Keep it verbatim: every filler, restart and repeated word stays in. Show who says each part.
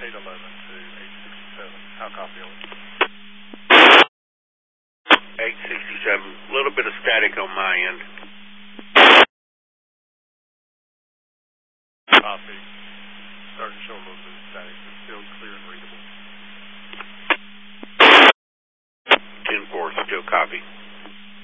Speaker 1: eight eleven to eight sixty-seven. How copy on it?
Speaker 2: eight sixty-seven, a little bit of static on my end.
Speaker 1: Copy. Starting to show a little bit of static, but still clear and readable.
Speaker 2: ten four, still copy.